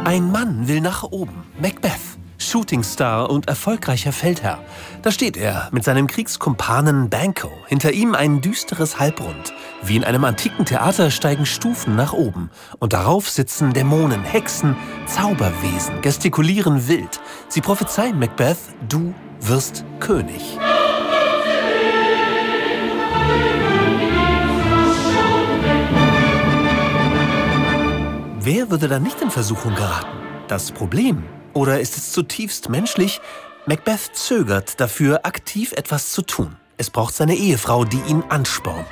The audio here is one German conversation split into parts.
Ein Mann will nach oben. Macbeth, Shootingstar und erfolgreicher Feldherr. Da steht er mit seinem Kriegskumpanen Banquo. Hinter ihm ein düsteres Halbrund. Wie in einem antiken Theater steigen Stufen nach oben. Und darauf sitzen Dämonen, Hexen, Zauberwesen, gestikulieren wild. Sie prophezeien Macbeth, du wirst König. Wer würde da nicht in Versuchung geraten? Das Problem? Oder ist es zutiefst menschlich? Macbeth zögert dafür, aktiv etwas zu tun. Es braucht seine Ehefrau, die ihn anspornt.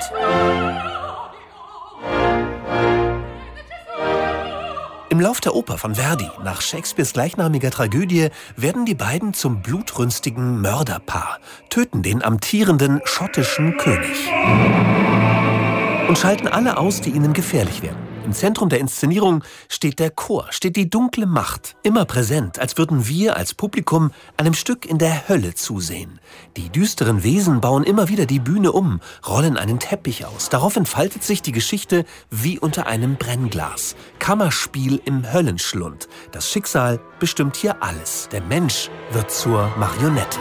Im Lauf der Oper von Verdi, nach Shakespeares gleichnamiger Tragödie, werden die beiden zum blutrünstigen Mörderpaar, töten den amtierenden schottischen König und schalten alle aus, die ihnen gefährlich werden. Im Zentrum der Inszenierung steht der Chor, steht die dunkle Macht, immer präsent, als würden wir als Publikum einem Stück in der Hölle zusehen. Die düsteren Wesen bauen immer wieder die Bühne um, rollen einen Teppich aus. Darauf entfaltet sich die Geschichte wie unter einem Brennglas. Kammerspiel im Höllenschlund. Das Schicksal bestimmt hier alles. Der Mensch wird zur Marionette.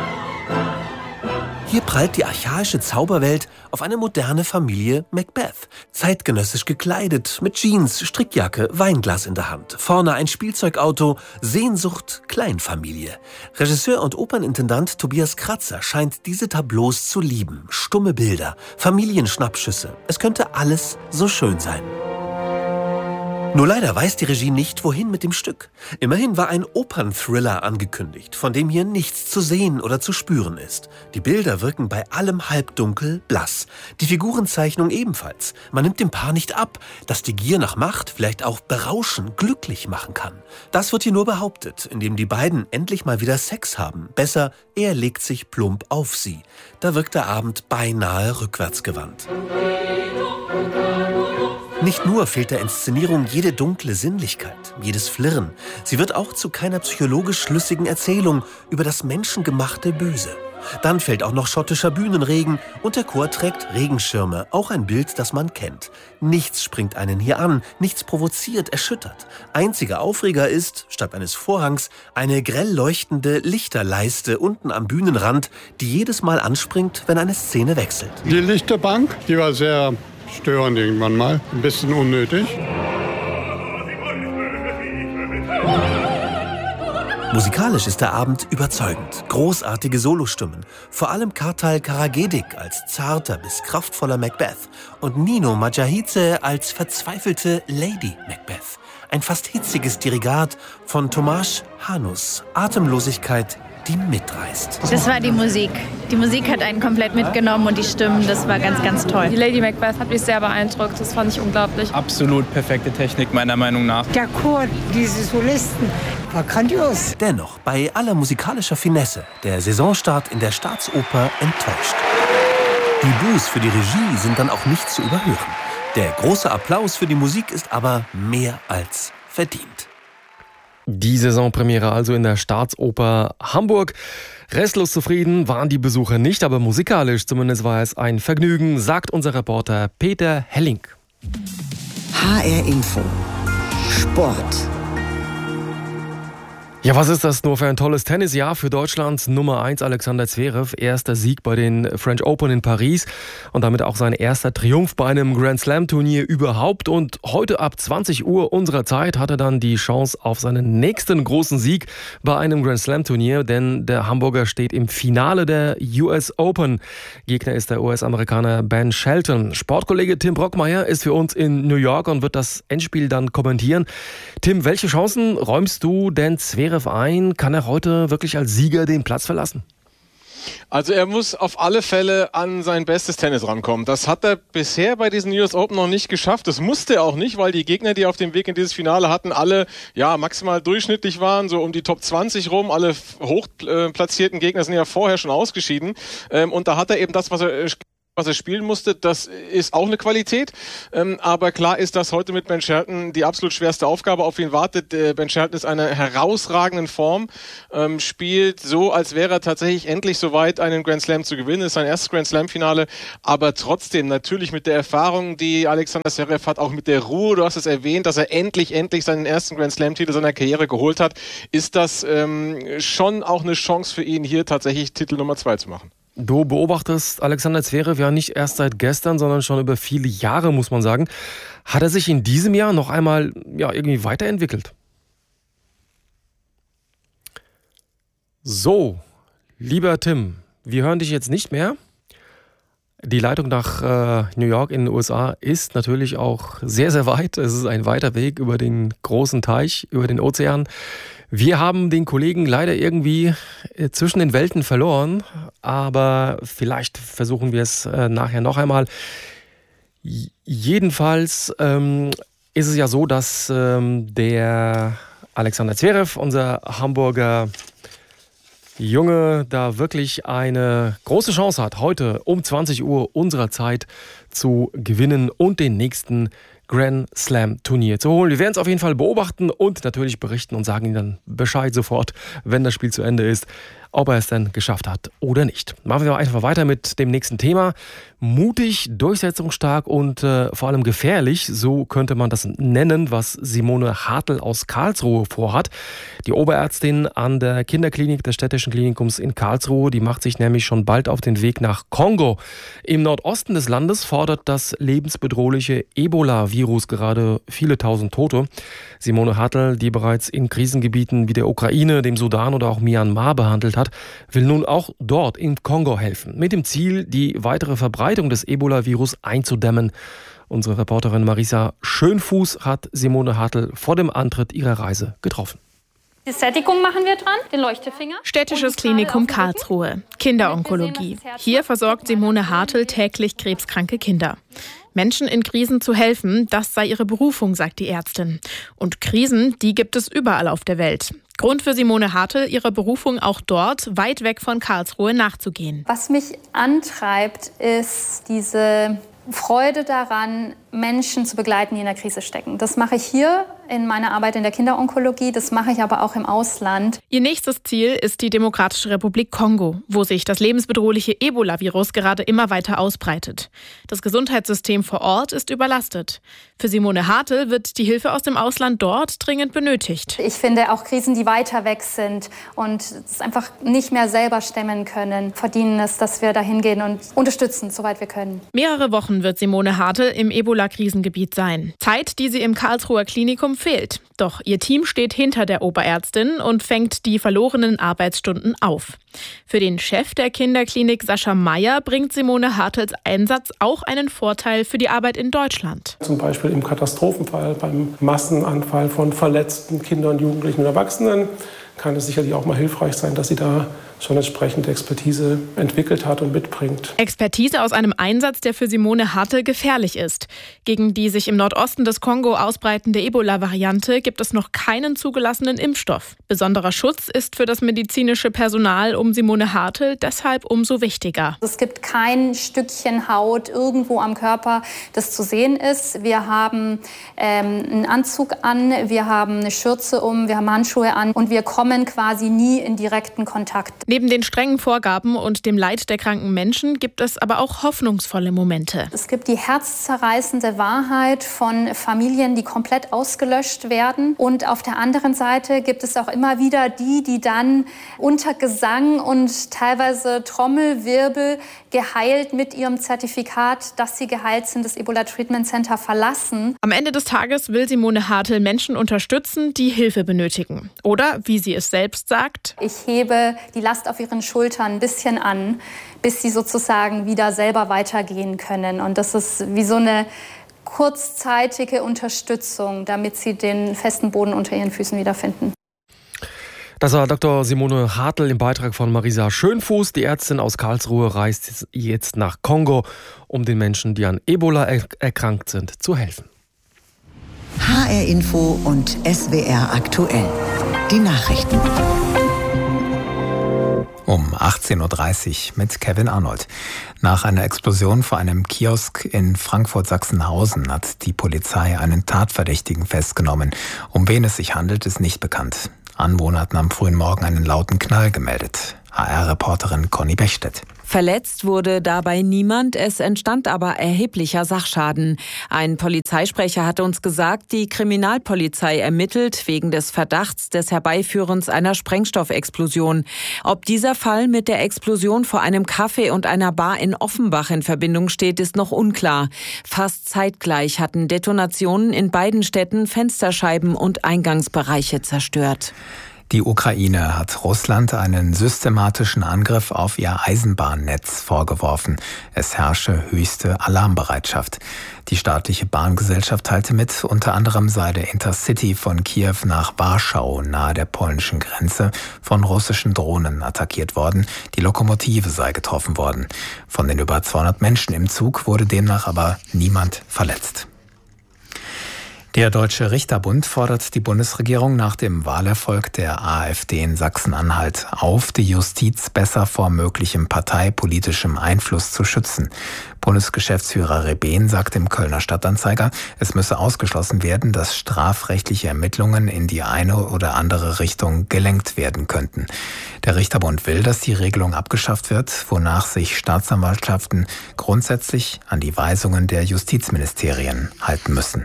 Hier prallt die archaische Zauberwelt auf eine moderne Familie Macbeth. Zeitgenössisch gekleidet, mit Jeans, Strickjacke, Weinglas in der Hand. Vorne ein Spielzeugauto, Sehnsucht, Kleinfamilie. Regisseur und Opernintendant Tobias Kratzer scheint diese Tableaus zu lieben. Stumme Bilder, Familienschnappschüsse. Es könnte alles so schön sein. Nur leider weiß die Regie nicht, wohin mit dem Stück. Immerhin war ein Opernthriller angekündigt, von dem hier nichts zu sehen oder zu spüren ist. Die Bilder wirken bei allem halbdunkel, blass. Die Figurenzeichnung ebenfalls. Man nimmt dem Paar nicht ab, dass die Gier nach Macht vielleicht auch berauschen, glücklich machen kann. Das wird hier nur behauptet, indem die beiden endlich mal wieder Sex haben. Besser, er legt sich plump auf sie. Da wirkt der Abend beinahe rückwärtsgewandt. Nicht nur fehlt der Inszenierung jede dunkle Sinnlichkeit, jedes Flirren. Sie wird auch zu keiner psychologisch schlüssigen Erzählung über das menschengemachte Böse. Dann fällt auch noch schottischer Bühnenregen und der Chor trägt Regenschirme, auch ein Bild, das man kennt. Nichts springt einen hier an, nichts provoziert, erschüttert. Einziger Aufreger ist, statt eines Vorhangs, eine grell leuchtende Lichterleiste unten am Bühnenrand, die jedes Mal anspringt, wenn eine Szene wechselt. Die Lichterbank, die war sehr störend irgendwann mal, ein bisschen unnötig. Musikalisch ist der Abend überzeugend. Großartige Solostimmen. Vor allem Kartal Karagedik als zarter bis kraftvoller Macbeth und Nino Majahidze als verzweifelte Lady Macbeth. Ein fast hitziges Dirigat von Tomasz Hanus. Atemlosigkeit, die mitreißt. Das war die Musik. Die Musik hat einen komplett mitgenommen und die Stimmen, das war ganz, ganz toll. Die Lady Macbeth hat mich sehr beeindruckt, das fand ich unglaublich. Absolut perfekte Technik, meiner Meinung nach. Der Chor, diese Solisten, war grandios. Dennoch, bei aller musikalischer Finesse, der Saisonstart in der Staatsoper enttäuscht. Die Buß für die Regie sind dann auch nicht zu überhören. Der große Applaus für die Musik ist aber mehr als verdient. Die Saisonpremiere also in der Staatsoper Hamburg. Restlos zufrieden waren die Besucher nicht, aber musikalisch zumindest war es ein Vergnügen, sagt unser Reporter Peter Helling. HR Info. Sport. Ja, was ist das nur für ein tolles Tennisjahr für Deutschlands Nummer 1 Alexander Zverev. Erster Sieg bei den French Open in Paris und damit auch sein erster Triumph bei einem Grand Slam Turnier überhaupt. Und heute ab 20 Uhr unserer Zeit hat er dann die Chance auf seinen nächsten großen Sieg bei einem Grand Slam Turnier, denn der Hamburger steht im Finale der US Open. Gegner ist der US-Amerikaner Ben Shelton. Sportkollege Tim Brockmeier ist für uns in New York und wird das Endspiel dann kommentieren. Tim, welche Chancen räumst du denn Zverev ein? Kann er heute wirklich als Sieger den Platz verlassen? Also er muss auf alle Fälle an sein bestes Tennis rankommen. Das hat er bisher bei diesen US Open noch nicht geschafft. Das musste er auch nicht, weil die Gegner, die auf dem Weg in dieses Finale hatten, alle maximal durchschnittlich waren, so um die Top 20 rum. Alle hochplatzierten Gegner sind ja vorher schon ausgeschieden. Und da hat er eben das, was er was er spielen musste, das ist auch eine Qualität. Aber klar ist, dass heute mit Ben Shelton die absolut schwerste Aufgabe auf ihn wartet. Ben Shelton ist in einer herausragenden Form, spielt so, als wäre er tatsächlich endlich soweit, einen Grand Slam zu gewinnen. Ist sein erstes Grand Slam-Finale, aber trotzdem natürlich mit der Erfahrung, die Alexander Zverev hat, auch mit der Ruhe, du hast es erwähnt, dass er endlich seinen ersten Grand Slam-Titel seiner Karriere geholt hat, ist das schon auch eine Chance für ihn, hier tatsächlich Titel Nummer 2 zu machen. Du beobachtest Alexander Zverev ja nicht erst seit gestern, sondern schon über viele Jahre, muss man sagen. Hat er sich in diesem Jahr noch einmal irgendwie weiterentwickelt? So, lieber Tim, wir hören dich jetzt nicht mehr. Die Leitung nach New York in den USA ist natürlich auch sehr, sehr weit. Es ist ein weiter Weg über den großen Teich, über den Ozean. Wir haben den Kollegen leider irgendwie zwischen den Welten verloren, aber vielleicht versuchen wir es nachher noch einmal. Jedenfalls ist es ja so, dass der Alexander Zverev, unser Hamburger Junge, da wirklich eine große Chance hat, heute um 20 Uhr unserer Zeit zu gewinnen und den nächsten Grand Slam Turnier zu holen. Wir werden es auf jeden Fall beobachten und natürlich berichten und sagen Ihnen dann Bescheid sofort, wenn das Spiel zu Ende ist, ob er es denn geschafft hat oder nicht. Machen wir einfach weiter mit dem nächsten Thema. Mutig, durchsetzungsstark und vor allem gefährlich, so könnte man das nennen, was Simone Hartl aus Karlsruhe vorhat. Die Oberärztin an der Kinderklinik des Städtischen Klinikums in Karlsruhe, die macht sich nämlich schon bald auf den Weg nach Kongo. Im Nordosten des Landes fordert das lebensbedrohliche Ebola-Virus gerade viele tausend Tote. Simone Hartl, die bereits in Krisengebieten wie der Ukraine, dem Sudan oder auch Myanmar behandelt hat, will nun auch dort im Kongo helfen. Mit dem Ziel, die weitere Verbreitung des Ebola-Virus einzudämmen. Unsere Reporterin Marisa Schönfuß hat Simone Hartl vor dem Antritt ihrer Reise getroffen. Die Sättigung machen wir dran, den Leuchtefinger. Städtisches Klinikum Karlsruhe, Kinderonkologie. Hier versorgt Simone Hartl täglich krebskranke Kinder. Menschen in Krisen zu helfen, das sei ihre Berufung, sagt die Ärztin. Und Krisen, die gibt es überall auf der Welt. Grund für Simone Hartl, ihrer Berufung auch dort, weit weg von Karlsruhe, nachzugehen. Was mich antreibt, ist diese Freude daran, Menschen zu begleiten, die in der Krise stecken. Das mache ich hier in meiner Arbeit in der Kinderonkologie, das mache ich aber auch im Ausland. Ihr nächstes Ziel ist die Demokratische Republik Kongo, wo sich das lebensbedrohliche Ebola-Virus gerade immer weiter ausbreitet. Das Gesundheitssystem vor Ort ist überlastet. Für Simone Hartl wird die Hilfe aus dem Ausland dort dringend benötigt. Ich finde auch Krisen, die weiter weg sind und es einfach nicht mehr selber stemmen können, verdienen es, dass wir da hingehen und unterstützen, soweit wir können. Mehrere Wochen wird Simone Hartl im Ebola-Krisengebiet sein. Zeit, die sie im Karlsruher Klinikum fehlt. Doch ihr Team steht hinter der Oberärztin und fängt die verlorenen Arbeitsstunden auf. Für den Chef der Kinderklinik Sascha Meyer bringt Simone Hartls Einsatz auch einen Vorteil für die Arbeit in Deutschland. Zum Beispiel im Katastrophenfall, beim Massenanfall von verletzten Kindern, Jugendlichen und Erwachsenen kann es sicherlich auch mal hilfreich sein, dass sie da schon entsprechende Expertise entwickelt hat und mitbringt. Expertise aus einem Einsatz, der für Simone Hartl gefährlich ist. Gegen die sich im Nordosten des Kongo ausbreitende Ebola-Variante gibt es noch keinen zugelassenen Impfstoff. Besonderer Schutz ist für das medizinische Personal um Simone Hartl deshalb umso wichtiger. Es gibt kein Stückchen Haut irgendwo am Körper, das zu sehen ist. Wir haben einen Anzug an, wir haben eine Schürze um, wir haben Handschuhe an und wir kommen quasi nie in direkten Kontakt. Neben den strengen Vorgaben und dem Leid der kranken Menschen gibt es aber auch hoffnungsvolle Momente. Es gibt die herzzerreißende Wahrheit von Familien, die komplett ausgelöscht werden. Und auf der anderen Seite gibt es auch immer wieder die dann unter Gesang und teilweise Trommelwirbel geheilt mit ihrem Zertifikat, dass sie geheilt sind, das Ebola Treatment Center verlassen. Am Ende des Tages will Simone Hartl Menschen unterstützen, die Hilfe benötigen. Oder, wie sie es selbst sagt: Ich hebe die Last auf ihren Schultern ein bisschen an, bis sie sozusagen wieder selber weitergehen können. Und das ist wie so eine kurzzeitige Unterstützung, damit sie den festen Boden unter ihren Füßen wiederfinden. Das war Dr. Simone Hartl im Beitrag von Marisa Schönfuß. Die Ärztin aus Karlsruhe reist jetzt nach Kongo, um den Menschen, die an Ebola erkrankt sind, zu helfen. HR Info und SWR aktuell. Die Nachrichten. Um 18.30 Uhr mit Kevin Arnold. Nach einer Explosion vor einem Kiosk in Frankfurt-Sachsenhausen hat die Polizei einen Tatverdächtigen festgenommen. Um wen es sich handelt, ist nicht bekannt. Anwohner hatten am frühen Morgen einen lauten Knall gemeldet. HR-Reporterin Conny Bechstedt. Verletzt wurde dabei niemand, es entstand aber erheblicher Sachschaden. Ein Polizeisprecher hat uns gesagt, die Kriminalpolizei ermittelt wegen des Verdachts des Herbeiführens einer Sprengstoffexplosion. Ob dieser Fall mit der Explosion vor einem Café und einer Bar in Offenbach in Verbindung steht, ist noch unklar. Fast zeitgleich hatten Detonationen in beiden Städten Fensterscheiben und Eingangsbereiche zerstört. Die Ukraine hat Russland einen systematischen Angriff auf ihr Eisenbahnnetz vorgeworfen. Es herrsche höchste Alarmbereitschaft. Die staatliche Bahngesellschaft teilte mit, unter anderem sei der Intercity von Kiew nach Warschau nahe der polnischen Grenze von russischen Drohnen attackiert worden. Die Lokomotive sei getroffen worden. Von den über 200 Menschen im Zug wurde demnach aber niemand verletzt. Der Deutsche Richterbund fordert die Bundesregierung nach dem Wahlerfolg der AfD in Sachsen-Anhalt auf, die Justiz besser vor möglichem parteipolitischem Einfluss zu schützen. Bundesgeschäftsführer Rebehn sagt im Kölner Stadtanzeiger, es müsse ausgeschlossen werden, dass strafrechtliche Ermittlungen in die eine oder andere Richtung gelenkt werden könnten. Der Richterbund will, dass die Regelung abgeschafft wird, wonach sich Staatsanwaltschaften grundsätzlich an die Weisungen der Justizministerien halten müssen.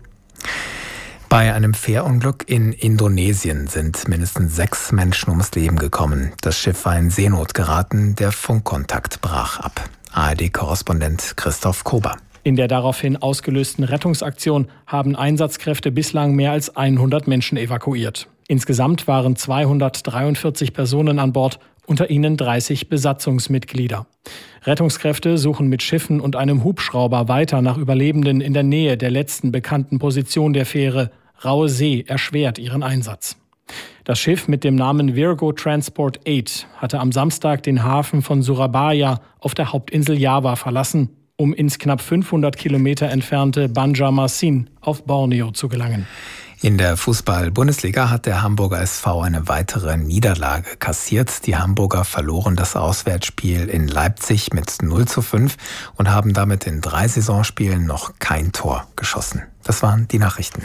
Bei einem Fährunglück in Indonesien sind mindestens 6 Menschen ums Leben gekommen. Das Schiff war in Seenot geraten, der Funkkontakt brach ab. ARD-Korrespondent Christoph Kober. In der daraufhin ausgelösten Rettungsaktion haben Einsatzkräfte bislang mehr als 100 Menschen evakuiert. Insgesamt waren 243 Personen an Bord, unter ihnen 30 Besatzungsmitglieder. Rettungskräfte suchen mit Schiffen und einem Hubschrauber weiter nach Überlebenden in der Nähe der letzten bekannten Position der Fähre. Raue See erschwert ihren Einsatz. Das Schiff mit dem Namen Virgo Transport 8 hatte am Samstag den Hafen von Surabaya auf der Hauptinsel Java verlassen, um ins knapp 500 Kilometer entfernte Banjarmasin auf Borneo zu gelangen. In der Fußball-Bundesliga hat der Hamburger SV eine weitere Niederlage kassiert. Die Hamburger verloren das Auswärtsspiel in Leipzig mit 0:5 und haben damit in 3 Saisonspielen noch kein Tor geschossen. Das waren die Nachrichten.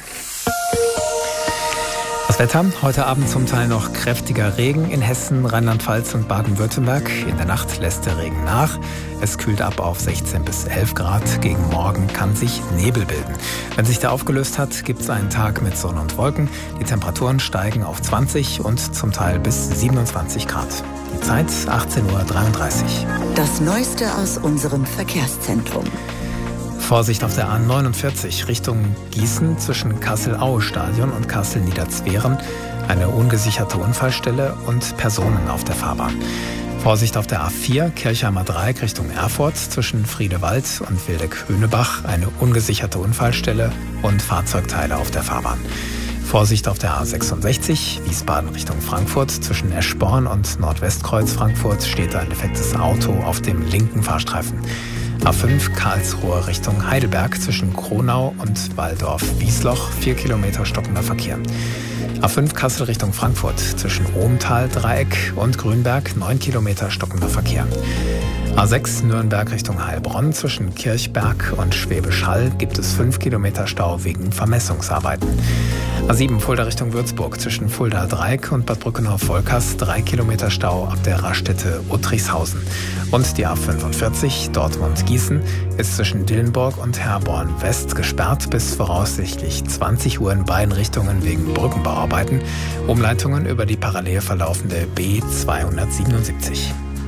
Das Wetter, heute Abend zum Teil noch kräftiger Regen in Hessen, Rheinland-Pfalz und Baden-Württemberg. In der Nacht lässt der Regen nach. Es kühlt ab auf 16 bis 11 Grad. Gegen Morgen kann sich Nebel bilden. Wenn sich der aufgelöst hat, gibt es einen Tag mit Sonne und Wolken. Die Temperaturen steigen auf 20 und zum Teil bis 27 Grad. Die Zeit 18.33 Uhr. Das Neueste aus unserem Verkehrszentrum. Vorsicht auf der A49 Richtung Gießen zwischen Kassel-Aue-Stadion und Kassel-Niederzweren. Eine ungesicherte Unfallstelle und Personen auf der Fahrbahn. Vorsicht auf der A4 Kirchheimer Dreieck Richtung Erfurt zwischen Friedewald und Wildeck-Höhnebach. Eine ungesicherte Unfallstelle und Fahrzeugteile auf der Fahrbahn. Vorsicht auf der A66 Wiesbaden Richtung Frankfurt. Zwischen Eschborn und Nordwestkreuz Frankfurt steht ein defektes Auto auf dem linken Fahrstreifen. A5 Karlsruhe Richtung Heidelberg zwischen Kronau und Walldorf-Wiesloch 4 Kilometer stockender Verkehr. A5 Kassel Richtung Frankfurt zwischen Ohmtal-Dreieck und Grünberg 9 Kilometer stockender Verkehr. A6 Nürnberg Richtung Heilbronn zwischen Kirchberg und Schwäbisch Hall gibt es 5 Kilometer Stau wegen Vermessungsarbeiten. A7 Fulda Richtung Würzburg zwischen Fulda Dreieck und Bad Brückenhof-Volkers 3 Kilometer Stau ab der Raststätte Uttrichshausen. Und die A45 Dortmund-Gießen ist zwischen Dillenburg und Herborn West gesperrt bis voraussichtlich 20 Uhr in beiden Richtungen wegen Brückenbauarbeiten. Umleitungen über die parallel verlaufende B277.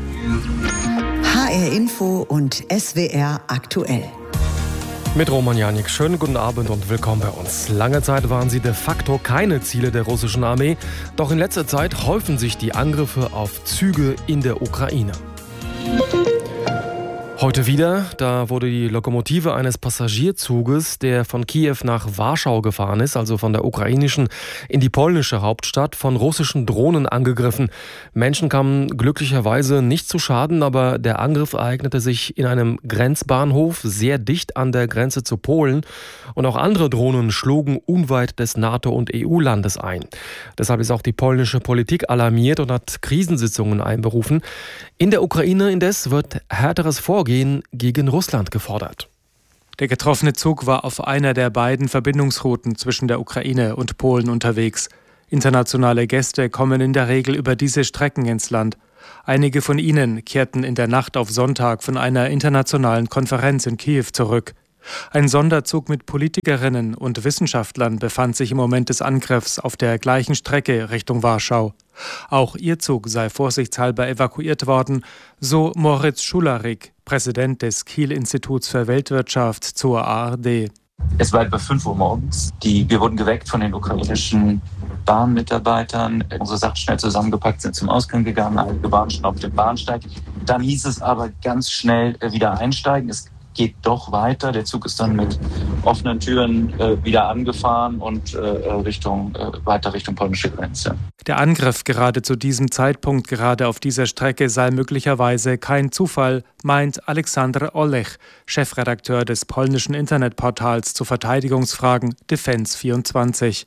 HR Info und SWR aktuell. Mit Roman Janik, schönen guten Abend und willkommen bei uns. Lange Zeit waren sie de facto keine Ziele der russischen Armee, doch in letzter Zeit häufen sich die Angriffe auf Züge in der Ukraine. Heute wieder, da wurde die Lokomotive eines Passagierzuges, der von Kiew nach Warschau gefahren ist, also von der ukrainischen in die polnische Hauptstadt, von russischen Drohnen angegriffen. Menschen kamen glücklicherweise nicht zu Schaden, aber der Angriff ereignete sich in einem Grenzbahnhof sehr dicht an der Grenze zu Polen. Und auch andere Drohnen schlugen unweit des NATO- und EU-Landes ein. Deshalb ist auch die polnische Politik alarmiert und hat Krisensitzungen einberufen. In der Ukraine indes wird härteres Vorgehen gegen Russland gefordert. Der getroffene Zug war auf einer der beiden Verbindungsrouten zwischen der Ukraine und Polen unterwegs. Internationale Gäste kommen in der Regel über diese Strecken ins Land. Einige von ihnen kehrten in der Nacht auf Sonntag von einer internationalen Konferenz in Kiew zurück. Ein Sonderzug mit Politikerinnen und Wissenschaftlern befand sich im Moment des Angriffs auf der gleichen Strecke Richtung Warschau. Auch ihr Zug sei vorsichtshalber evakuiert worden, so Moritz Schularik, Präsident des Kiel-Instituts für Weltwirtschaft zur ARD. Es war etwa 5 Uhr morgens. Wir wurden geweckt von den ukrainischen Bahnmitarbeitern. Unsere Sachen schnell zusammengepackt, sind zum Ausgang gegangen. Einige waren schon auf dem Bahnsteig. Dann hieß es aber ganz schnell wieder einsteigen. Es geht doch weiter. Der Zug ist dann mit offenen Türen wieder angefahren und weiter Richtung polnische Grenze. Der Angriff gerade zu diesem Zeitpunkt, gerade auf dieser Strecke, sei möglicherweise kein Zufall, meint Aleksander Olech, Chefredakteur des polnischen Internetportals zu Verteidigungsfragen Defense24.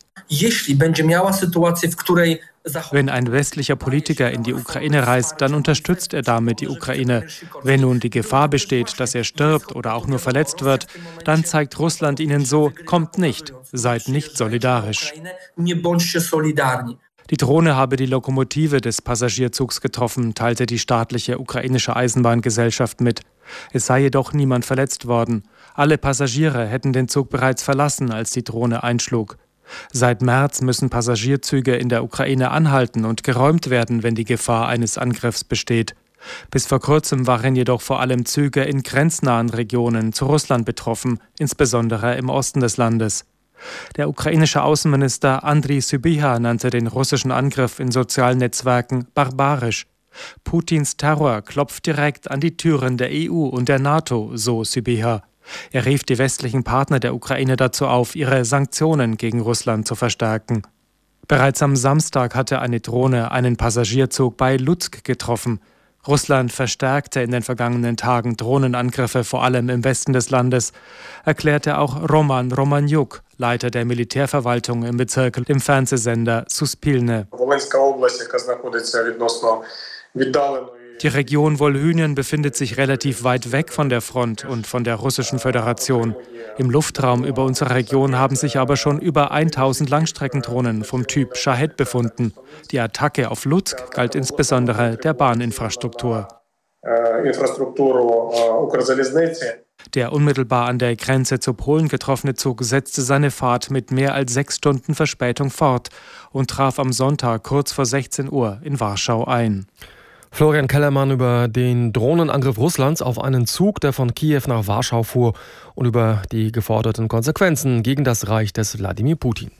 Wenn ein westlicher Politiker in die Ukraine reist, dann unterstützt er damit die Ukraine. Wenn nun die Gefahr besteht, dass er stirbt oder auch nur verletzt wird, dann zeigt Russland ihnen so, kommt nicht, seid nicht solidarisch. Die Drohne habe die Lokomotive des Passagierzugs getroffen, teilte die staatliche ukrainische Eisenbahngesellschaft mit. Es sei jedoch niemand verletzt worden. Alle Passagiere hätten den Zug bereits verlassen, als die Drohne einschlug. Seit März müssen Passagierzüge in der Ukraine anhalten und geräumt werden, wenn die Gefahr eines Angriffs besteht. Bis vor kurzem waren jedoch vor allem Züge in grenznahen Regionen zu Russland betroffen, insbesondere im Osten des Landes. Der ukrainische Außenminister Andriy Sybiha nannte den russischen Angriff in sozialen Netzwerken barbarisch. Putins Terror klopft direkt an die Türen der EU und der NATO, so Sybiha. Er rief die westlichen Partner der Ukraine dazu auf, ihre Sanktionen gegen Russland zu verstärken. Bereits am Samstag hatte eine Drohne einen Passagierzug bei Lutsk getroffen. Russland verstärkte in den vergangenen Tagen Drohnenangriffe, vor allem im Westen des Landes, erklärte auch Roman Romaniuk, Leiter der Militärverwaltung im Bezirk, dem Fernsehsender Suspilne. Die Region Wolhynien befindet sich relativ weit weg von der Front und von der Russischen Föderation. Im Luftraum über unsere Region haben sich aber schon über 1000 Langstreckendrohnen vom Typ Shahed befunden. Die Attacke auf Lutsk galt insbesondere der Bahninfrastruktur. Der unmittelbar an der Grenze zu Polen getroffene Zug setzte seine Fahrt mit mehr als 6 Stunden Verspätung fort und traf am Sonntag kurz vor 16 Uhr in Warschau ein. Florian Kellermann über den Drohnenangriff Russlands auf einen Zug, der von Kiew nach Warschau fuhr, und über die geforderten Konsequenzen gegen das Reich des Wladimir Putin.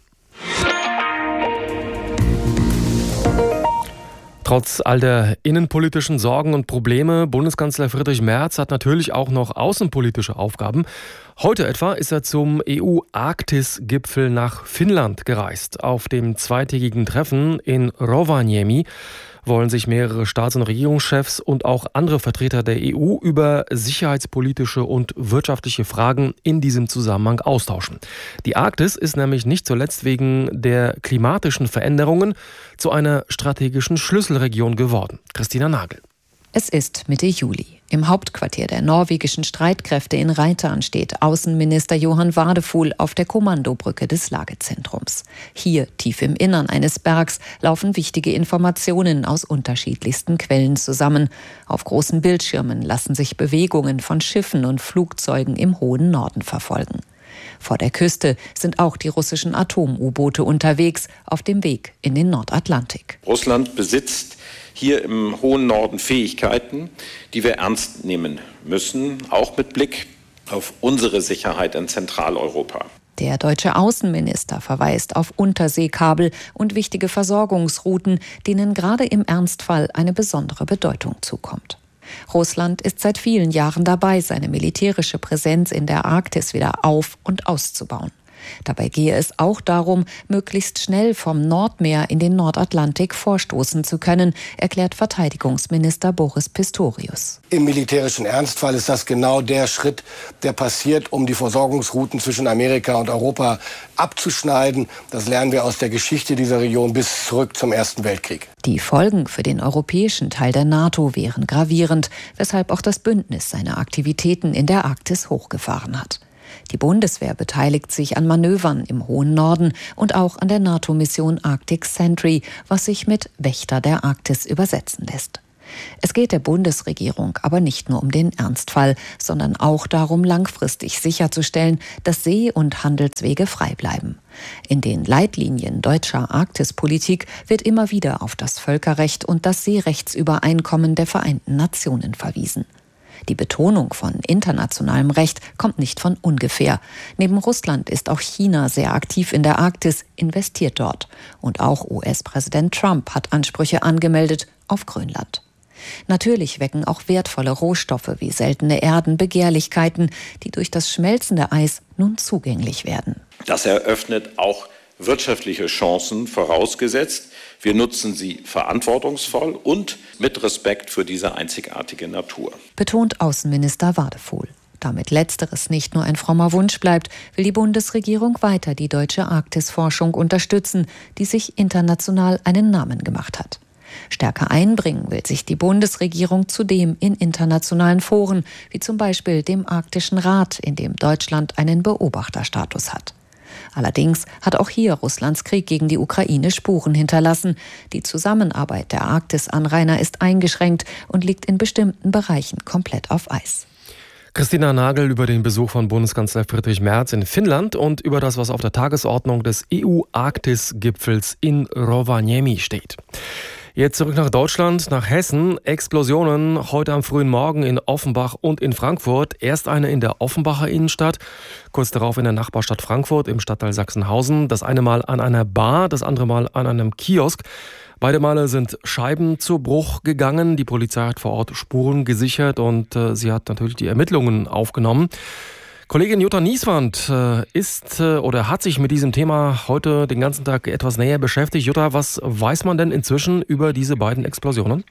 Trotz all der innenpolitischen Sorgen und Probleme, Bundeskanzler Friedrich Merz hat natürlich auch noch außenpolitische Aufgaben. Heute etwa ist er zum EU-Arktis-Gipfel nach Finnland gereist. Auf dem zweitägigen Treffen in Rovaniemi wollen sich mehrere Staats- und Regierungschefs und auch andere Vertreter der EU über sicherheitspolitische und wirtschaftliche Fragen in diesem Zusammenhang austauschen. Die Arktis ist nämlich nicht zuletzt wegen der klimatischen Veränderungen zu einer strategischen Schlüsselregion geworden. Christina Nagel. Es ist Mitte Juli. Im Hauptquartier der norwegischen Streitkräfte in Reitan steht Außenminister Johan Vadefol auf der Kommandobrücke des Lagezentrums. Hier, tief im Innern eines Bergs, laufen wichtige Informationen aus unterschiedlichsten Quellen zusammen. Auf großen Bildschirmen lassen sich Bewegungen von Schiffen und Flugzeugen im hohen Norden verfolgen. Vor der Küste sind auch die russischen Atom-U-Boote unterwegs, auf dem Weg in den Nordatlantik. Russland besitzt hier im hohen Norden Fähigkeiten, die wir ernst nehmen müssen, auch mit Blick auf unsere Sicherheit in Zentraleuropa. Der deutsche Außenminister verweist auf Unterseekabel und wichtige Versorgungsrouten, denen gerade im Ernstfall eine besondere Bedeutung zukommt. Russland ist seit vielen Jahren dabei, seine militärische Präsenz in der Arktis wieder auf- und auszubauen. Dabei gehe es auch darum, möglichst schnell vom Nordmeer in den Nordatlantik vorstoßen zu können, erklärt Verteidigungsminister Boris Pistorius. Im militärischen Ernstfall ist das genau der Schritt, der passiert, um die Versorgungsrouten zwischen Amerika und Europa abzuschneiden. Das lernen wir aus der Geschichte dieser Region bis zurück zum Ersten Weltkrieg. Die Folgen für den europäischen Teil der NATO wären gravierend, weshalb auch das Bündnis seine Aktivitäten in der Arktis hochgefahren hat. Die Bundeswehr beteiligt sich an Manövern im hohen Norden und auch an der NATO-Mission Arctic Sentry, was sich mit Wächter der Arktis übersetzen lässt. Es geht der Bundesregierung aber nicht nur um den Ernstfall, sondern auch darum, langfristig sicherzustellen, dass See- und Handelswege frei bleiben. In den Leitlinien deutscher Arktispolitik wird immer wieder auf das Völkerrecht und das Seerechtsübereinkommen der Vereinten Nationen verwiesen. Die Betonung von internationalem Recht kommt nicht von ungefähr. Neben Russland ist auch China sehr aktiv in der Arktis, investiert dort. Und auch US-Präsident Trump hat Ansprüche angemeldet auf Grönland. Natürlich wecken auch wertvolle Rohstoffe wie seltene Erden Begehrlichkeiten, die durch das schmelzende Eis nun zugänglich werden. Das eröffnet auch wirtschaftliche Chancen, vorausgesetzt, wir nutzen sie verantwortungsvoll und mit Respekt für diese einzigartige Natur. Betont Außenminister Wadefuhl. Damit Letzteres nicht nur ein frommer Wunsch bleibt, will die Bundesregierung weiter die deutsche Arktisforschung unterstützen, die sich international einen Namen gemacht hat. Stärker einbringen will sich die Bundesregierung zudem in internationalen Foren, wie zum Beispiel dem Arktischen Rat, in dem Deutschland einen Beobachterstatus hat. Allerdings hat auch hier Russlands Krieg gegen die Ukraine Spuren hinterlassen. Die Zusammenarbeit der Arktis-Anrainer ist eingeschränkt und liegt in bestimmten Bereichen komplett auf Eis. Christina Nagel über den Besuch von Bundeskanzler Friedrich Merz in Finnland und über das, was auf der Tagesordnung des EU-Arktis-Gipfels in Rovaniemi steht. Jetzt zurück nach Deutschland, nach Hessen. Explosionen heute am frühen Morgen in Offenbach und in Frankfurt. Erst eine in der Offenbacher Innenstadt, kurz darauf in der Nachbarstadt Frankfurt im Stadtteil Sachsenhausen. Das eine Mal an einer Bar, das andere Mal an einem Kiosk. Beide Male sind Scheiben zu Bruch gegangen. Die Polizei hat vor Ort Spuren gesichert und sie hat natürlich die Ermittlungen aufgenommen. Kollegin Jutta Nieswand hat sich mit diesem Thema heute den ganzen Tag etwas näher beschäftigt. Jutta, was weiß man denn inzwischen über diese beiden Explosionen?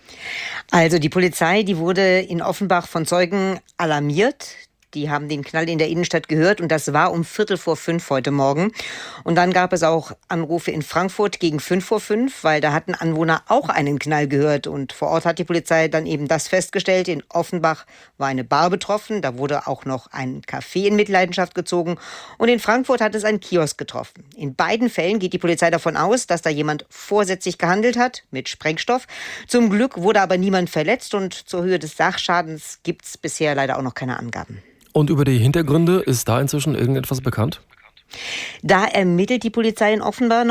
Also die Polizei, die wurde in Offenbach von Zeugen alarmiert. Die haben den Knall in der Innenstadt gehört und das war um 4:45 heute Morgen. Und dann gab es auch Anrufe in Frankfurt gegen 5:05, weil da hatten Anwohner auch einen Knall gehört. Und vor Ort hat die Polizei dann eben das festgestellt. In Offenbach war eine Bar betroffen, da wurde auch noch ein Café in Mitleidenschaft gezogen. Und in Frankfurt hat es ein Kiosk getroffen. In beiden Fällen geht die Polizei davon aus, dass da jemand vorsätzlich gehandelt hat mit Sprengstoff. Zum Glück wurde aber niemand verletzt und zur Höhe des Sachschadens gibt es bisher leider auch noch keine Angaben. Und über die Hintergründe, ist da inzwischen irgendetwas bekannt? Da ermittelt die Polizei in Offenbach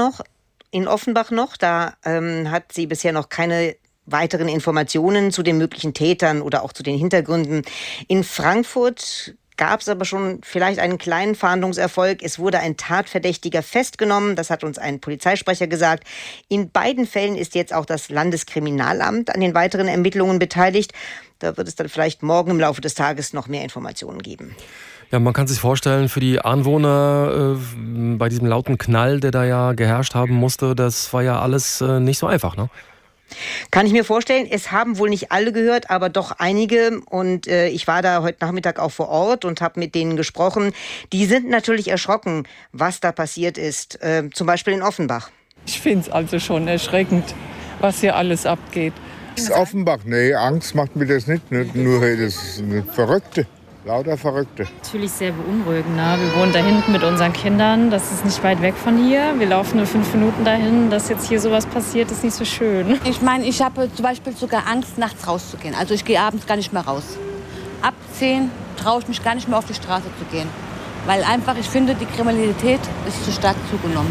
noch. Da hat sie bisher noch keine weiteren Informationen zu den möglichen Tätern oder auch zu den Hintergründen. In Frankfurt gab es aber schon vielleicht einen kleinen Fahndungserfolg. Es wurde ein Tatverdächtiger festgenommen, das hat uns ein Polizeisprecher gesagt. In beiden Fällen ist jetzt auch das Landeskriminalamt an den weiteren Ermittlungen beteiligt. Da wird es dann vielleicht morgen im Laufe des Tages noch mehr Informationen geben. Ja, man kann sich vorstellen, für die Anwohner bei diesem lauten Knall, der da ja geherrscht haben musste, das war ja alles nicht so einfach, ne? Kann ich mir vorstellen. Es haben wohl nicht alle gehört, aber doch einige. Und ich war da heute Nachmittag auch vor Ort und habe mit denen gesprochen. Die sind natürlich erschrocken, was da passiert ist. Zum Beispiel in Offenbach. Ich finde es also schon erschreckend, was hier alles abgeht. Offenbach, nee, Angst macht mir das nicht. Nur das sind Verrückte. Lauter Verrückte. Natürlich sehr beunruhigend. Ne? Wir wohnen da hinten mit unseren Kindern. Das ist nicht weit weg von hier. Wir laufen nur 5 Minuten dahin. Dass jetzt hier sowas passiert, ist nicht so schön. Ich meine, ich habe zum Beispiel sogar Angst, nachts rauszugehen. Also ich gehe abends gar nicht mehr raus. Ab 10 traue ich mich gar nicht mehr auf die Straße zu gehen. Weil einfach, ich finde, die Kriminalität ist zu stark zugenommen.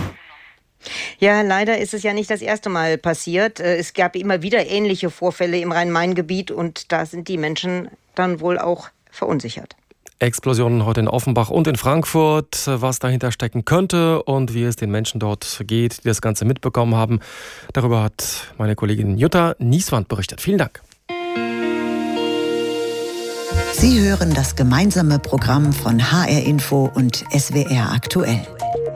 Ja, leider ist es ja nicht das erste Mal passiert. Es gab immer wieder ähnliche Vorfälle im Rhein-Main-Gebiet. Und da sind die Menschen dann wohl auch verunsichert. Explosionen heute in Offenbach und in Frankfurt, was dahinter stecken könnte und wie es den Menschen dort geht, die das Ganze mitbekommen haben. Darüber hat meine Kollegin Jutta Nieswand berichtet. Vielen Dank. Sie hören das gemeinsame Programm von HR Info und SWR aktuell.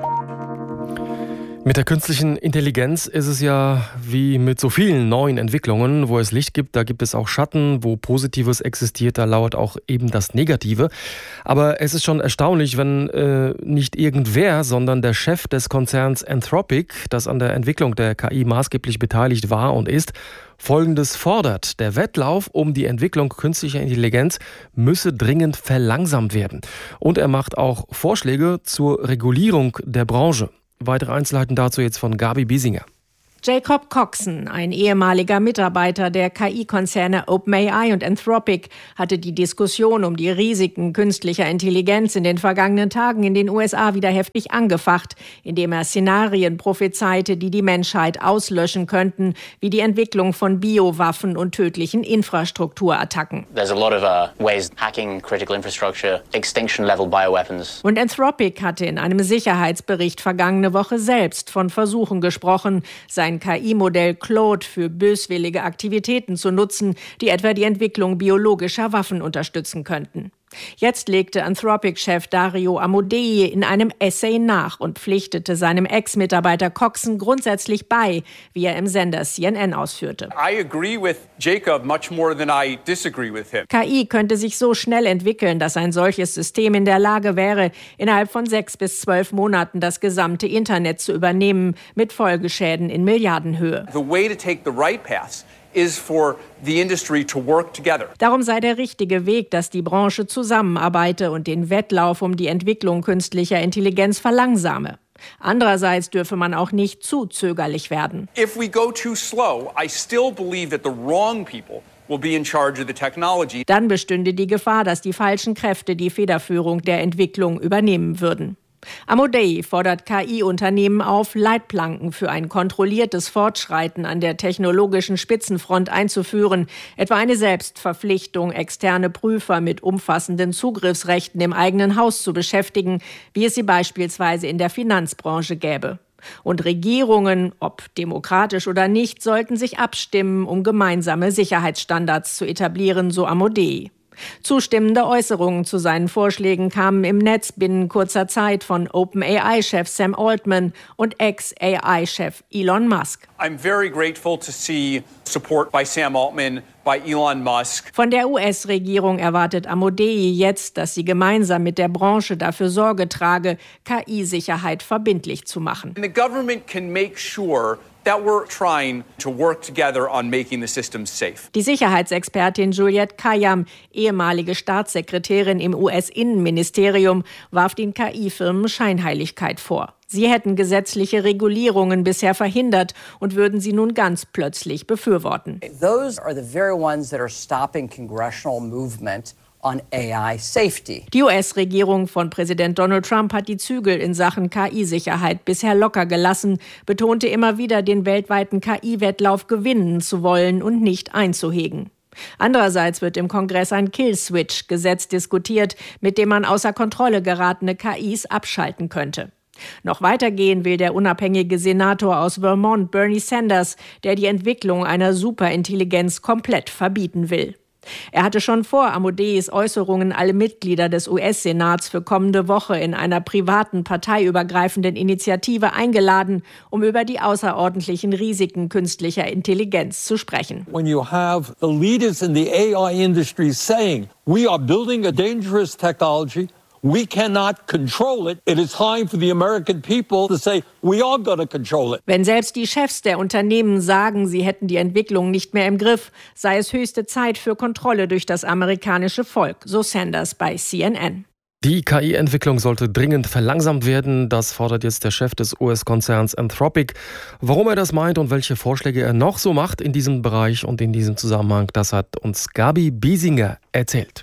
Mit der künstlichen Intelligenz ist es ja wie mit so vielen neuen Entwicklungen. Wo es Licht gibt, da gibt es auch Schatten. Wo Positives existiert, da lauert auch eben das Negative. Aber es ist schon erstaunlich, wenn nicht irgendwer, sondern der Chef des Konzerns Anthropic, das an der Entwicklung der KI maßgeblich beteiligt war und ist, Folgendes fordert: Der Wettlauf um die Entwicklung künstlicher Intelligenz müsse dringend verlangsamt werden. Und er macht auch Vorschläge zur Regulierung der Branche. Weitere Einzelheiten dazu jetzt von Gabi Biesinger. Jacob Coxon, ein ehemaliger Mitarbeiter der KI-Konzerne OpenAI und Anthropic, hatte die Diskussion um die Risiken künstlicher Intelligenz in den vergangenen Tagen in den USA wieder heftig angefacht, indem er Szenarien prophezeite, die die Menschheit auslöschen könnten, wie die Entwicklung von Biowaffen und tödlichen Infrastrukturattacken. There's a lot of ways hacking critical infrastructure, extinction-level bioweapons. Und Anthropic hatte in einem Sicherheitsbericht vergangene Woche selbst von Versuchen gesprochen, sein KI-Modell Claude für böswillige Aktivitäten zu nutzen, die etwa die Entwicklung biologischer Waffen unterstützen könnten. Jetzt legte Anthropic-Chef Dario Amodei in einem Essay nach und pflichtete seinem Ex-Mitarbeiter Coxon grundsätzlich bei, wie er im Sender CNN ausführte. I agree with Jacob much more than I disagree with him. KI könnte sich so schnell entwickeln, dass ein solches System in der Lage wäre, innerhalb von 6 bis 12 Monaten das gesamte Internet zu übernehmen, mit Folgeschäden in Milliardenhöhe. The way to take the right path is for the industry to work together. Darum sei der richtige Weg, dass die Branche zusammenarbeite und den Wettlauf um die Entwicklung künstlicher Intelligenz verlangsame. Andererseits dürfe man auch nicht zu zögerlich werden. If we go too slow, I still believe that the wrong people will be in charge of the technology. Dann bestünde die Gefahr, dass die falschen Kräfte die Federführung der Entwicklung übernehmen würden. Amodei fordert KI-Unternehmen auf, Leitplanken für ein kontrolliertes Fortschreiten an der technologischen Spitzenfront einzuführen, etwa eine Selbstverpflichtung, externe Prüfer mit umfassenden Zugriffsrechten im eigenen Haus zu beschäftigen, wie es sie beispielsweise in der Finanzbranche gäbe. Und Regierungen, ob demokratisch oder nicht, sollten sich abstimmen, um gemeinsame Sicherheitsstandards zu etablieren, so Amodei. Zustimmende Äußerungen zu seinen Vorschlägen kamen im Netz binnen kurzer Zeit von OpenAI-Chef Sam Altman und Ex-AI-Chef Elon Musk. I'm very grateful to see support by Sam Altman, by Elon Musk. Von der US-Regierung erwartet Amodei jetzt, dass sie gemeinsam mit der Branche dafür Sorge trage, KI-Sicherheit verbindlich zu machen. And the government can make sure that we're trying to work together on making the systems safe. Die Sicherheitsexpertin Juliette Kayyem, ehemalige Staatssekretärin im US-Innenministerium, warf den KI-Firmen Scheinheiligkeit vor. Sie hätten gesetzliche Regulierungen bisher verhindert und würden sie nun ganz plötzlich befürworten. Those are the very ones that are stopping congressional movement on AI safety. Die US-Regierung von Präsident Donald Trump hat die Zügel in Sachen KI-Sicherheit bisher locker gelassen, betonte immer wieder, den weltweiten KI-Wettlauf gewinnen zu wollen und nicht einzuhegen. Andererseits wird im Kongress ein Kill-Switch-Gesetz diskutiert, mit dem man außer Kontrolle geratene KIs abschalten könnte. Noch weitergehen will der unabhängige Senator aus Vermont, Bernie Sanders, der die Entwicklung einer Superintelligenz komplett verbieten will. Er hatte schon vor Amodeis Äußerungen alle Mitglieder des US-Senats für kommende Woche in einer privaten, parteiübergreifenden Initiative eingeladen, um über die außerordentlichen Risiken künstlicher Intelligenz zu sprechen. When you have the leaders in the AI industry saying, we are building a dangerous technology, we cannot control it. It is time for the American people to say, we are going to control it. Wenn selbst die Chefs der Unternehmen sagen, sie hätten die Entwicklung nicht mehr im Griff, sei es höchste Zeit für Kontrolle durch das amerikanische Volk, so Sanders bei CNN. Die KI-Entwicklung sollte dringend verlangsamt werden. Das fordert jetzt der Chef des US-Konzerns Anthropic. Warum er das meint und welche Vorschläge er noch so macht in diesem Bereich und in diesem Zusammenhang, das hat uns Gabi Biesinger erzählt.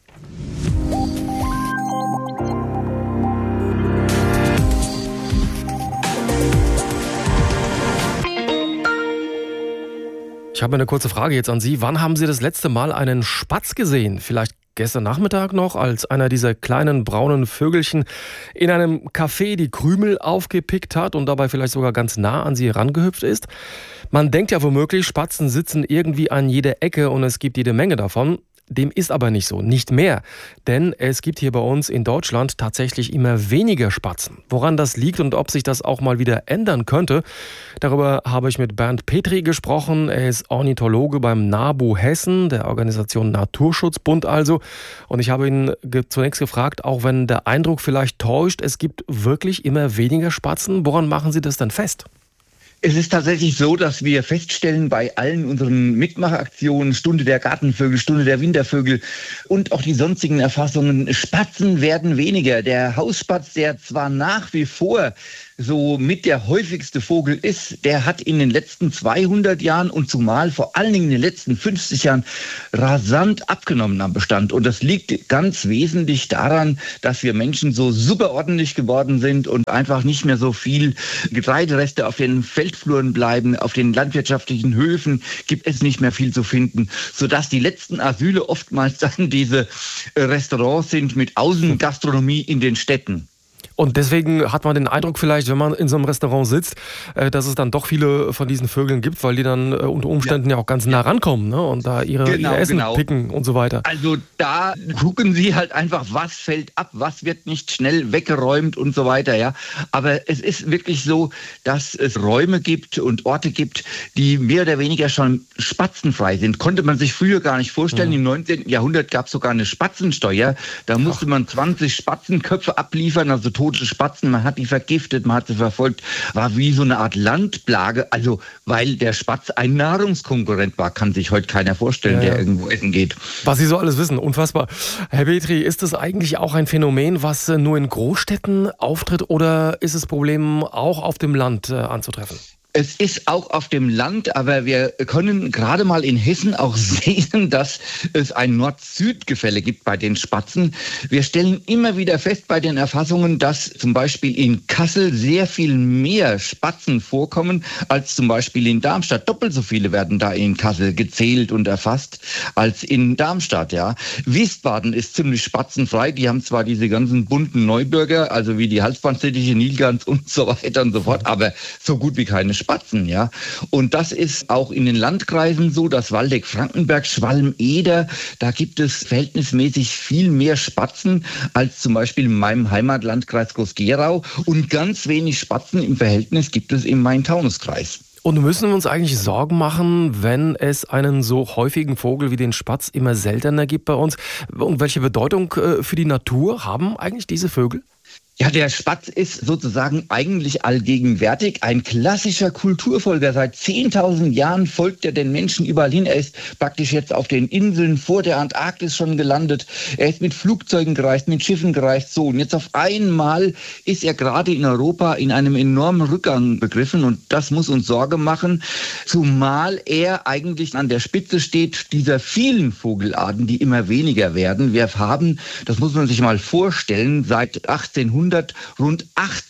Ich habe eine kurze Frage jetzt an Sie. Wann haben Sie das letzte Mal einen Spatz gesehen? Vielleicht gestern Nachmittag noch, als einer dieser kleinen braunen Vögelchen in einem Café die Krümel aufgepickt hat und dabei vielleicht sogar ganz nah an Sie herangehüpft ist? Man denkt ja womöglich, Spatzen sitzen irgendwie an jeder Ecke und es gibt jede Menge davon. Dem ist aber nicht so, nicht mehr. Denn es gibt hier bei uns in Deutschland tatsächlich immer weniger Spatzen. Woran das liegt und ob sich das auch mal wieder ändern könnte, darüber habe ich mit Bernd Petri gesprochen. Er ist Ornithologe beim NABU Hessen, der Organisation Naturschutzbund also. Und ich habe ihn zunächst gefragt, auch wenn der Eindruck vielleicht täuscht, es gibt wirklich immer weniger Spatzen. Woran machen Sie das denn fest? Es ist tatsächlich so, dass wir feststellen bei allen unseren Mitmachaktionen, Stunde der Gartenvögel, Stunde der Wintervögel und auch die sonstigen Erfassungen, Spatzen werden weniger. Der Hausspatz, der zwar nach wie vor so mit der häufigste Vogel ist, der hat in den letzten 200 Jahren und zumal vor allen Dingen in den letzten 50 Jahren rasant abgenommen am Bestand. Und das liegt ganz wesentlich daran, dass wir Menschen so superordentlich geworden sind und einfach nicht mehr so viel Getreidereste auf den Feldfluren bleiben. Auf den landwirtschaftlichen Höfen gibt es nicht mehr viel zu finden, sodass die letzten Asyle oftmals dann diese Restaurants sind mit Außengastronomie in den Städten. Und deswegen hat man den Eindruck vielleicht, wenn man in so einem Restaurant sitzt, dass es dann doch viele von diesen Vögeln gibt, weil die dann unter Umständen ja auch ganz nah rankommen, ne? Und da ihr Essen picken und so weiter. Also da gucken sie halt einfach, was fällt ab, was wird nicht schnell weggeräumt und so weiter. Ja. Aber es ist wirklich so, dass es Räume gibt und Orte gibt, die mehr oder weniger schon spatzenfrei sind. Konnte man sich früher gar nicht vorstellen. Im 19. Jahrhundert gab es sogar eine Spatzensteuer. Da musste man 20 Spatzenköpfe abliefern, also tote Spatzen, man hat die vergiftet, man hat sie verfolgt, war wie so eine Art Landplage, also weil der Spatz ein Nahrungskonkurrent war, kann sich heute keiner vorstellen, der irgendwo essen geht. Was Sie so alles wissen, unfassbar. Herr Petri, ist das eigentlich auch ein Phänomen, was nur in Großstädten auftritt oder ist das Problem auch auf dem Land anzutreffen? Es ist auch auf dem Land, aber wir können gerade mal in Hessen auch sehen, dass es ein Nord-Süd-Gefälle gibt bei den Spatzen. Wir stellen immer wieder fest bei den Erfassungen, dass zum Beispiel in Kassel sehr viel mehr Spatzen vorkommen als zum Beispiel in Darmstadt. Doppelt so viele werden da in Kassel gezählt und erfasst als in Darmstadt. Ja. Wiesbaden ist ziemlich spatzenfrei. Die haben zwar diese ganzen bunten Neubürger, also wie die Halsbandsittiche, Nilgans und so weiter und so fort, aber so gut wie keine Spatzen, ja. Und das ist auch in den Landkreisen so, dass Waldeck, Frankenberg, Schwalm, Eder, da gibt es verhältnismäßig viel mehr Spatzen als zum Beispiel in meinem Heimatlandkreis Groß-Gerau und ganz wenig Spatzen im Verhältnis gibt es im Main-Taunus-Kreis. Und müssen wir uns eigentlich Sorgen machen, wenn es einen so häufigen Vogel wie den Spatz immer seltener gibt bei uns? Und welche Bedeutung für die Natur haben eigentlich diese Vögel? Ja, der Spatz ist sozusagen eigentlich allgegenwärtig, ein klassischer Kulturfolger. Seit 10.000 Jahren folgt er den Menschen überall hin. Er ist praktisch jetzt auf den Inseln vor der Antarktis schon gelandet. Er ist mit Flugzeugen gereist, mit Schiffen gereist. So, und jetzt auf einmal ist er gerade in Europa in einem enormen Rückgang begriffen. Und das muss uns Sorge machen, zumal er eigentlich an der Spitze steht dieser vielen Vogelarten, die immer weniger werden. Wir haben, das muss man sich mal vorstellen, seit 1800 rund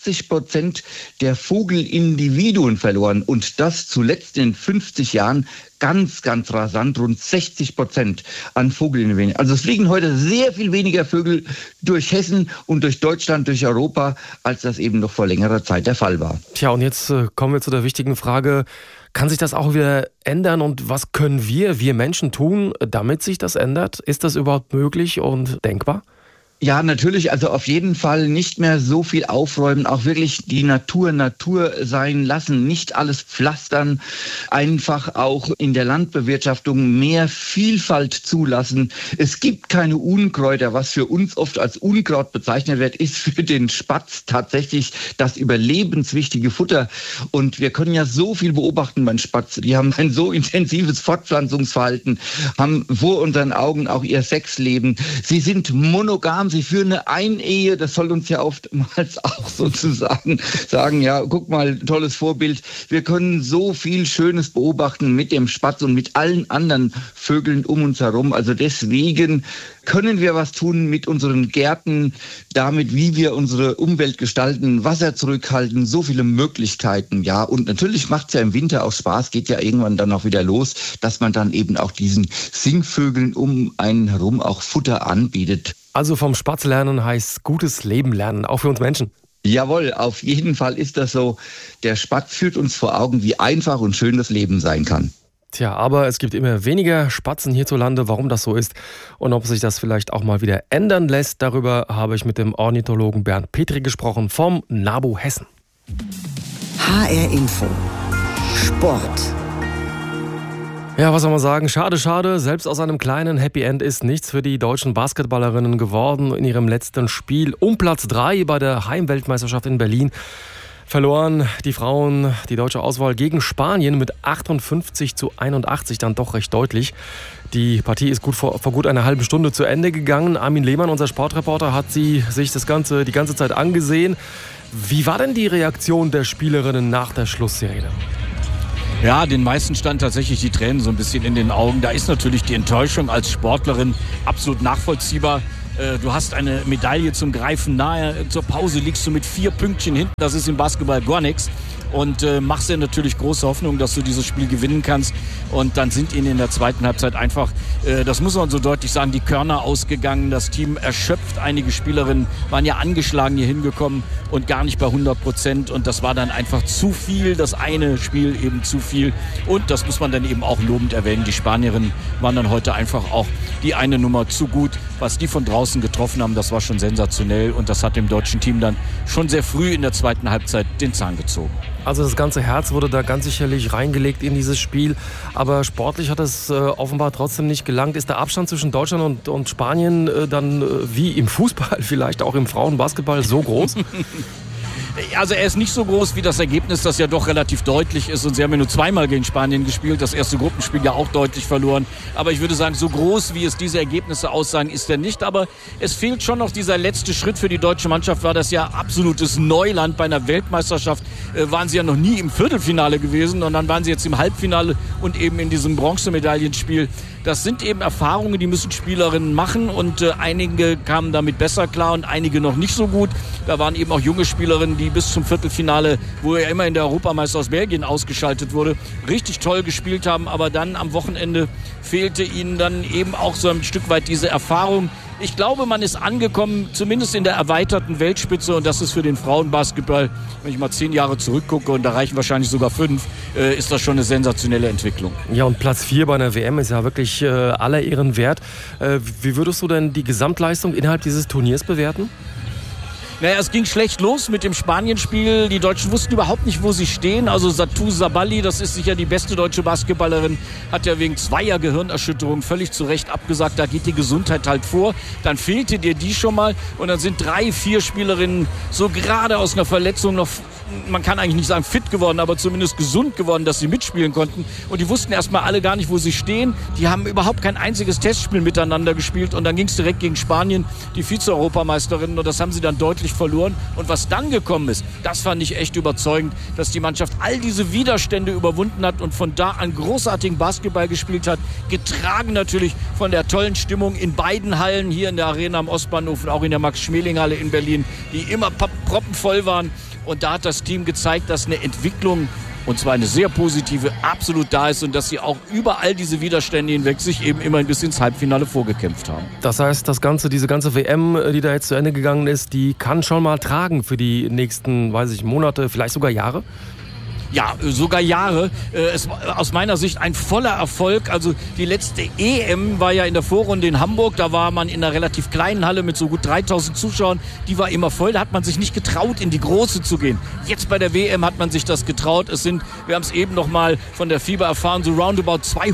80% der Vogelindividuen verloren und das zuletzt in 50 Jahren ganz, ganz rasant, rund 60% an Vogelindividuen. Also es fliegen heute sehr viel weniger Vögel durch Hessen und durch Deutschland, durch Europa, als das eben noch vor längerer Zeit der Fall war. Tja, und jetzt kommen wir zu der wichtigen Frage, kann sich das auch wieder ändern und was können wir Menschen tun, damit sich das ändert? Ist das überhaupt möglich und denkbar? Ja, natürlich, also auf jeden Fall nicht mehr so viel aufräumen, auch wirklich die Natur sein lassen, nicht alles pflastern, einfach auch in der Landbewirtschaftung mehr Vielfalt zulassen. Es gibt keine Unkräuter, was für uns oft als Unkraut bezeichnet wird, ist für den Spatz tatsächlich das überlebenswichtige Futter. Und wir können ja so viel beobachten beim Spatz. Die haben ein so intensives Fortpflanzungsverhalten, haben vor unseren Augen auch ihr Sexleben. Sie sind monogam. Sie führen eine Einehe, das soll uns ja oftmals auch sozusagen sagen, ja, guck mal, tolles Vorbild. Wir können so viel Schönes beobachten mit dem Spatz und mit allen anderen Vögeln um uns herum. Also deswegen können wir was tun mit unseren Gärten, damit, wie wir unsere Umwelt gestalten, Wasser zurückhalten, so viele Möglichkeiten, ja. Und natürlich macht es ja im Winter auch Spaß, geht ja irgendwann dann auch wieder los, dass man dann eben auch diesen Singvögeln um einen herum auch Futter anbietet. Also vom Spatz lernen heißt gutes Leben lernen, auch für uns Menschen. Jawohl, auf jeden Fall ist das so. Der Spatz führt uns vor Augen, wie einfach und schön das Leben sein kann. Tja, aber es gibt immer weniger Spatzen hierzulande. Warum das so ist und ob sich das vielleicht auch mal wieder ändern lässt, darüber habe ich mit dem Ornithologen Bernd Petri gesprochen vom NABU Hessen. HR Info. Sport. Ja, was soll man sagen? Schade, schade. Selbst aus einem kleinen Happy End ist nichts für die deutschen Basketballerinnen geworden. In ihrem letzten Spiel um Platz 3 bei der Heimweltmeisterschaft in Berlin verloren die Frauen die deutsche Auswahl gegen Spanien mit 58-81, dann doch recht deutlich. Die Partie ist vor gut einer halben Stunde zu Ende gegangen. Armin Lehmann, unser Sportreporter, hat sich die ganze Zeit angesehen. Wie war denn die Reaktion der Spielerinnen nach der Schlusssirene? Ja, den meisten stand tatsächlich die Tränen so ein bisschen in den Augen. Da ist natürlich die Enttäuschung als Sportlerin absolut nachvollziehbar. Du hast eine Medaille zum Greifen nahe. Zur Pause liegst du mit 4 Pünktchen hinten. Das ist im Basketball gar nichts. Und machst dir natürlich große Hoffnung, dass du dieses Spiel gewinnen kannst. Und dann sind ihnen in der zweiten Halbzeit einfach, das muss man so deutlich sagen, die Körner ausgegangen. Das Team erschöpft. Einige Spielerinnen waren ja angeschlagen hier hingekommen und gar nicht bei 100%. Und das war dann einfach zu viel. Das eine Spiel eben zu viel. Und das muss man dann eben auch lobend erwähnen. Die Spanierinnen waren dann heute einfach auch die eine Nummer zu gut. Was die von draußen getroffen haben, das war schon sensationell. Und das hat dem deutschen Team dann schon sehr früh in der zweiten Halbzeit den Zahn gezogen. Also das ganze Herz wurde da ganz sicherlich reingelegt in dieses Spiel. Aber sportlich hat es offenbar trotzdem nicht gelangt. Ist der Abstand zwischen Deutschland und Spanien dann wie im Fußball, vielleicht auch im Frauenbasketball, so groß? Also er ist nicht so groß wie das Ergebnis, das ja doch relativ deutlich ist. Und sie haben ja nur zweimal gegen Spanien gespielt. Das erste Gruppenspiel ja auch deutlich verloren. Aber ich würde sagen, so groß, wie es diese Ergebnisse aussagen, ist er nicht. Aber es fehlt schon noch dieser letzte Schritt für die deutsche Mannschaft. War das ja absolutes Neuland. Bei einer Weltmeisterschaft waren sie ja noch nie im Viertelfinale gewesen. Und dann waren sie jetzt im Halbfinale und eben in diesem Bronzemedaillenspiel. Das sind eben Erfahrungen, die müssen Spielerinnen machen. Und einige kamen damit besser klar und einige noch nicht so gut. Da waren eben auch junge Spielerinnen, die bis zum Viertelfinale, wo er immer in der Europameister aus Belgien ausgeschaltet wurde, richtig toll gespielt haben. Aber dann am Wochenende fehlte ihnen dann eben auch so ein Stück weit diese Erfahrung. Ich glaube, man ist angekommen, zumindest in der erweiterten Weltspitze. Und das ist für den Frauenbasketball, wenn ich mal 10 Jahre zurückgucke, und da reichen wahrscheinlich sogar 5, ist das schon eine sensationelle Entwicklung. Ja, und Platz 4 bei einer WM ist ja wirklich aller Ehren wert. Wie würdest du denn die Gesamtleistung innerhalb dieses Turniers bewerten? Naja, es ging schlecht los mit dem Spanienspiel. Die Deutschen wussten überhaupt nicht, wo sie stehen. Also Satou Sabali, das ist sicher die beste deutsche Basketballerin, hat ja wegen 2er Gehirnerschütterung völlig zu Recht abgesagt. Da geht die Gesundheit halt vor. Dann fehlte dir die schon mal. Und dann sind 3, 4 Spielerinnen so gerade aus einer Verletzung noch, man kann eigentlich nicht sagen fit geworden, aber zumindest gesund geworden, dass sie mitspielen konnten. Und die wussten erstmal alle gar nicht, wo sie stehen. Die haben überhaupt kein einziges Testspiel miteinander gespielt. Und dann ging es direkt gegen Spanien, die Vize-Europameisterin. Und das haben sie dann deutlich verloren. Und was dann gekommen ist, das fand ich echt überzeugend, dass die Mannschaft all diese Widerstände überwunden hat und von da an großartigen Basketball gespielt hat. Getragen natürlich von der tollen Stimmung in beiden Hallen, hier in der Arena am Ostbahnhof und auch in der Max-Schmeling-Halle in Berlin, die immer proppenvoll waren. Und da hat das Team gezeigt, dass eine Entwicklung, und zwar eine sehr positive, absolut da ist und dass sie auch über all diese Widerstände hinweg sich eben immerhin bis ins Halbfinale vorgekämpft haben. Das heißt, diese ganze WM, die da jetzt zu Ende gegangen ist, die kann schon mal tragen für die nächsten, Monate, vielleicht sogar Jahre? Ja, sogar Jahre. Es war aus meiner Sicht ein voller Erfolg. Also die letzte EM war ja in der Vorrunde in Hamburg. Da war man in einer relativ kleinen Halle mit so gut 3000 Zuschauern. Die war immer voll. Da hat man sich nicht getraut, in die große zu gehen. Jetzt bei der WM hat man sich das getraut. Es sind, wir haben es eben noch mal von der FIBA erfahren, so roundabout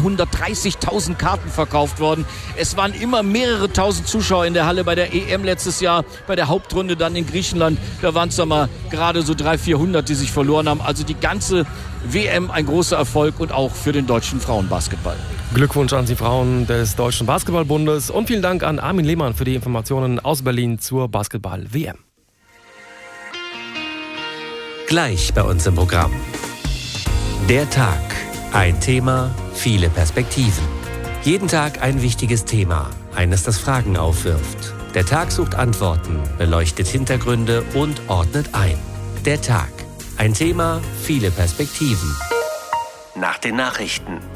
230.000 Karten verkauft worden. Es waren immer mehrere tausend Zuschauer in der Halle bei der EM letztes Jahr. Bei der Hauptrunde dann in Griechenland, da waren es dann mal gerade so 300-400, die sich verloren haben. Also die ganze WM ein großer Erfolg und auch für den deutschen Frauenbasketball. Glückwunsch an die Frauen des Deutschen Basketballbundes und vielen Dank an Armin Lehmann für die Informationen aus Berlin zur Basketball-WM. Gleich bei uns im Programm. Der Tag. Ein Thema, viele Perspektiven. Jeden Tag ein wichtiges Thema, eines, das Fragen aufwirft. Der Tag sucht Antworten, beleuchtet Hintergründe und ordnet ein. Der Tag. Ein Thema, viele Perspektiven. Nach den Nachrichten.